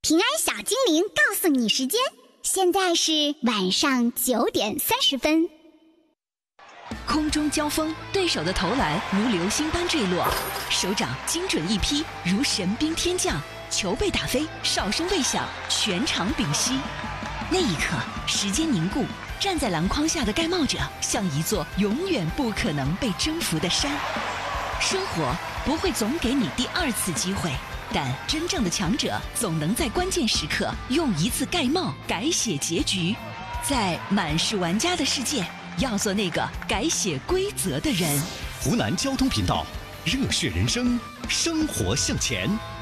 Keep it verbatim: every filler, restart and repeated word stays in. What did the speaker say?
平安小精灵告诉你时间，现在是晚上九点三十分。 空中交锋，对手的投篮如流星般坠落，手掌精准一劈，如神兵天降，球被打飞，哨声未响，全场屏息。那一刻，时间凝固，站在篮筐下的盖帽者像一座永远不可能被征服的山。生活不会总给你第二次机会，但真正的强者总能在关键时刻用一次盖帽改写结局。在满是玩家的世界，要做那个改写规则的人。 湖南交通频道，热血人生，生活向前。